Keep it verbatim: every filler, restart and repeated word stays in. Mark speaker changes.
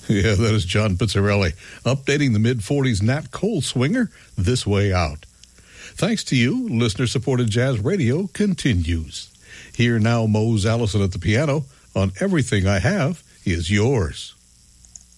Speaker 1: Yeah, that is John Pizzarelli, updating the mid forties Nat Cole swinger, This Way Out. Thanks to you, listener-supported jazz radio continues. Here now, Mose Allison at the piano on Everything I Have Is Yours.